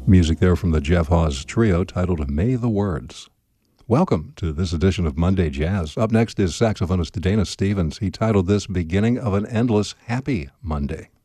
Music there from the Jeff Hawes Trio titled May the Words. Welcome to this edition of Monday Jazz. Up next is saxophonist Dana Stevens. He titled this Beginning of an Endless Happy Monday.